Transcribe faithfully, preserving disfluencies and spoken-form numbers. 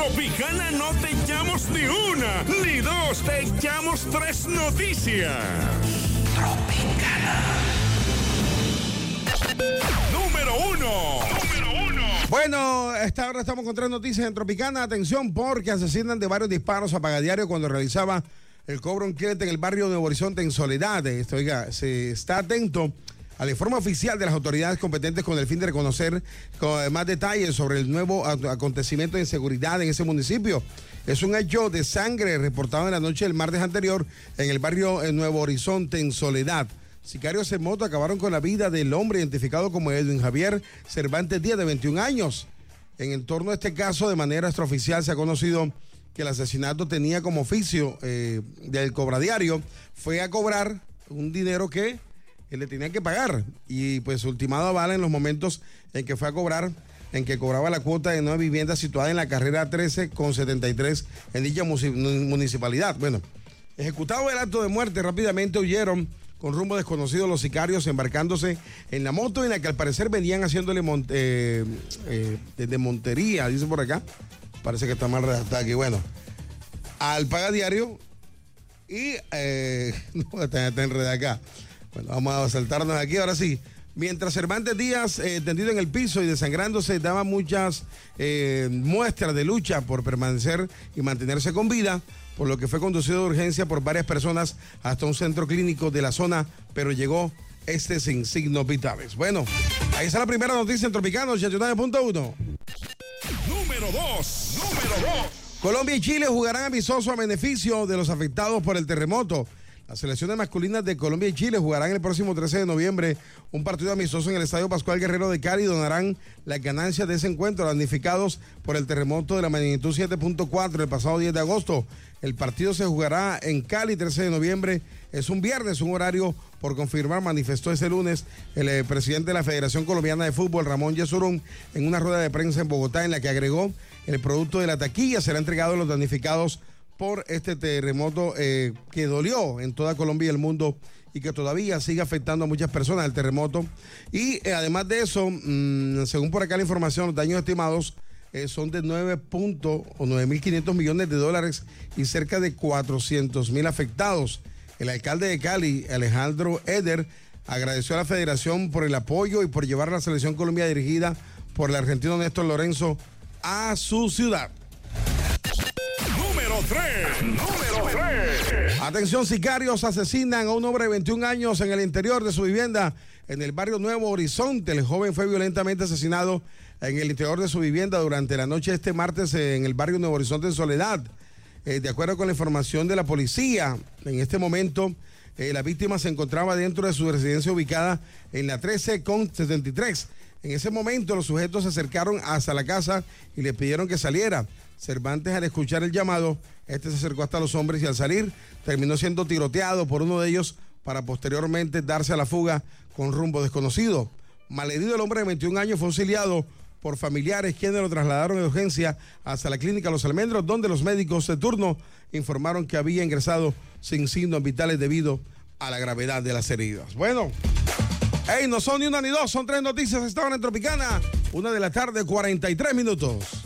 Tropicana no te echamos ni una, ni dos, te echamos tres noticias. Tropicana. Número uno. Número uno. Bueno, a esta hora estamos con tres noticias en Tropicana. Atención, porque asesinan de varios disparos a pagadiario cuando realizaba el cobro en cliente en el barrio de Nuevo Horizonte, en Soledad. Esto, oiga, se está atento a la informe oficial de las autoridades competentes con el fin de reconocer con más detalles sobre el nuevo acontecimiento de inseguridad en ese municipio. Es un hecho de sangre reportado en la noche del martes anterior en el barrio de Nuevo Horizonte, en Soledad. Sicarios en moto acabaron con la vida del hombre identificado como Edwin Javier Cervantes Díaz, de veintiún años. En torno a este caso, de manera extraoficial, se ha conocido que el asesinato tenía como oficio eh, del cobradiario. Fue a cobrar un dinero que él le tenía que pagar, y pues ultimado a bala en los momentos en que fue a cobrar, en que cobraba la cuota de nueva vivienda situada en la carrera trece con setenta y tres en dicha municipalidad. Bueno, ejecutado el acto de muerte, rápidamente huyeron con rumbo desconocido los sicarios, embarcándose en la moto en la que al parecer venían haciéndole mont eh, eh, de montería, dice por acá, parece que está mal redactado aquí, bueno, al pagadiario y eh, no está, está enredado acá. Bueno, vamos a saltarnos aquí, ahora sí. Mientras Cervantes Díaz, eh, tendido en el piso y desangrándose, daba muchas eh, muestras de lucha por permanecer y mantenerse con vida, por lo que fue conducido de urgencia por varias personas hasta un centro clínico de la zona, pero llegó este sin signos vitales. Bueno, ahí está la primera noticia en Tropicana ochenta y nueve punto uno. Número dos. Número dos. Colombia y Chile jugarán amistoso a beneficio de los afectados por el terremoto. Las selecciones masculinas de Colombia y Chile jugarán el próximo trece de noviembre un partido amistoso en el Estadio Pascual Guerrero de Cali y donarán las ganancias de ese encuentro damnificados por el terremoto de la magnitud siete punto cuatro el pasado diez de agosto. El partido se jugará en Cali trece de noviembre. Es un viernes, un horario por confirmar, manifestó ese lunes el eh, presidente de la Federación Colombiana de Fútbol, Ramón Yesurún, en una rueda de prensa en Bogotá, en la que agregó: el producto de la taquilla será entregado a los damnificados por este terremoto eh, que dolió en toda Colombia y el mundo y que todavía sigue afectando a muchas personas el terremoto. Y eh, además de eso, mmm, según por acá la información, los daños estimados eh, son de nueve mil quinientos millones de dólares y cerca de cuatrocientos mil afectados. El alcalde de Cali, Alejandro Eder, agradeció a la federación por el apoyo y por llevar a la selección Colombia dirigida por el argentino Néstor Lorenzo a su ciudad. Número tres. Número tres. Atención, sicarios asesinan a un hombre de veintiún años en el interior de su vivienda en el barrio Nuevo Horizonte. El joven fue violentamente asesinado en el interior de su vivienda durante la noche de este martes en el barrio Nuevo Horizonte, en Soledad. Eh, de acuerdo con la información de la policía, en este momento eh, la víctima se encontraba dentro de su residencia ubicada en la trece con setenta y tres. En ese momento los sujetos se acercaron hasta la casa y le pidieron que saliera. Cervantes, al escuchar el llamado, este se acercó hasta los hombres y al salir terminó siendo tiroteado por uno de ellos para posteriormente darse a la fuga con rumbo desconocido. Malherido, el hombre de veintiún años fue auxiliado por familiares, quienes lo trasladaron de urgencia hasta la clínica Los Almendros, donde los médicos de turno informaron que había ingresado sin signos vitales debido a la gravedad de las heridas. Bueno, hey, no son ni una ni dos, son tres noticias. Estaban en Tropicana, una de la tarde, cuarenta y tres minutos.